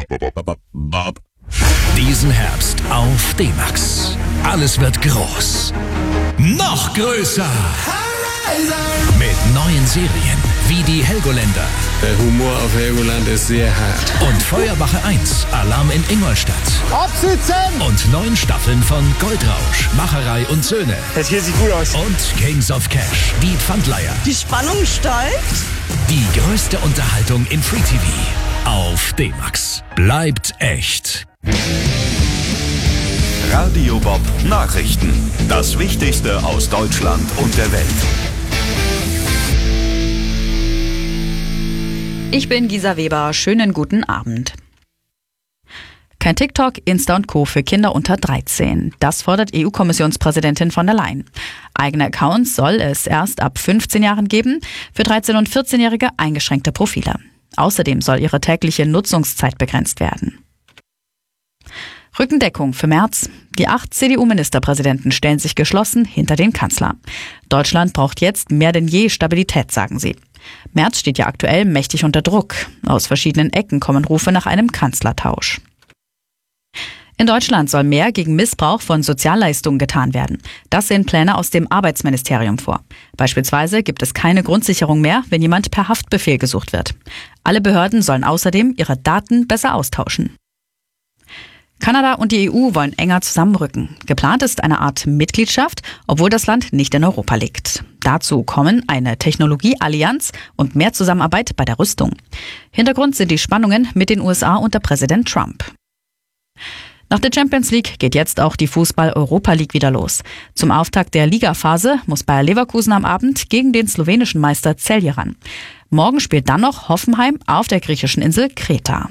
Diesen Herbst auf D-Max. Alles wird groß. Noch größer. Mit neuen Serien wie die Helgoländer. Der Humor auf Helgoland ist sehr hart. Und Feuerwache 1, Alarm in Ingolstadt. Absitzen! Und 9 Staffeln von Goldrausch, Macherei und Söhne. Das hier sieht gut aus. Und Kings of Cash, die Pfandleiher. Die Spannung steigt. Die größte Unterhaltung in Free TV. Auf D-Max. Bleibt echt. Radio Bob Nachrichten. Das Wichtigste aus Deutschland und der Welt. Ich bin Gisa Weber. Schönen guten Abend. Kein TikTok, Insta und Co. für Kinder unter 13. Das fordert EU-Kommissionspräsidentin von der Leyen. Eigene Accounts soll es erst ab 15 Jahren geben, für 13- und 14-Jährige eingeschränkte Profile. Außerdem soll ihre tägliche Nutzungszeit begrenzt werden. Rückendeckung für Merz. Die 8 CDU-Ministerpräsidenten stellen sich geschlossen hinter den Kanzler. Deutschland braucht jetzt mehr denn je Stabilität, sagen sie. Merz steht ja aktuell mächtig unter Druck. Aus verschiedenen Ecken kommen Rufe nach einem Kanzlertausch. In Deutschland soll mehr gegen Missbrauch von Sozialleistungen getan werden. Das sehen Pläne aus dem Arbeitsministerium vor. Beispielsweise gibt es keine Grundsicherung mehr, wenn jemand per Haftbefehl gesucht wird. Alle Behörden sollen außerdem ihre Daten besser austauschen. Kanada und die EU wollen enger zusammenrücken. Geplant ist eine Art Mitgliedschaft, obwohl das Land nicht in Europa liegt. Dazu kommen eine Technologieallianz und mehr Zusammenarbeit bei der Rüstung. Hintergrund sind die Spannungen mit den USA unter Präsident Trump. Nach der Champions League geht jetzt auch die Fußball-Europa League wieder los. Zum Auftakt der Ligaphase muss Bayer Leverkusen am Abend gegen den slowenischen Meister Celje ran. Morgen spielt dann noch Hoffenheim auf der griechischen Insel Kreta.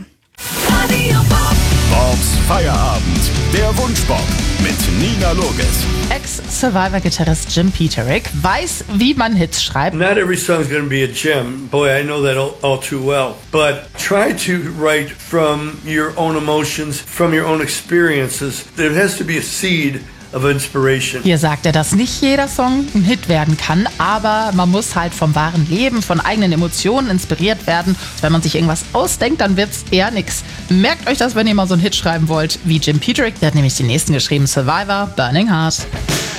Bobs Feierabend. Der Wunschbob mit Nina Loges. Ex-Survivor-Gitarrist Jim Peterick weiß, wie man Hits schreibt. Not every song's going to be a Jim. Boy, I know that all too well. But try to write from your own emotions, from your own experiences. There has to be a seed of inspiration. Hier sagt er, dass nicht jeder Song ein Hit werden kann, aber man muss halt vom wahren Leben, von eigenen Emotionen inspiriert werden. Wenn man sich irgendwas ausdenkt, dann wird's eher nix. Merkt euch das, wenn ihr mal so einen Hit schreiben wollt, wie Jim Peterick. Der hat nämlich den nächsten geschrieben, Survivor, Burning Heart.